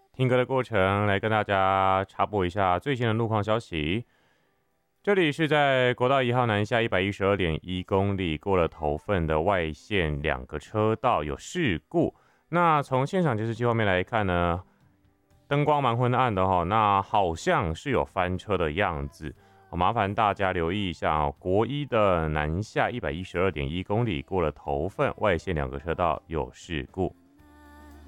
听歌的过程，来跟大家插播一下最新的路况消息。这里是在国道1号南下112.1公里，过了头份的外线2个车道有事故。那从现场监视器画面来看呢，灯光蛮昏暗的哈，那好像是有翻车的样子。麻烦大家留意一下哦，国一的南下112.1公里，过了头份外线2个车道有事故。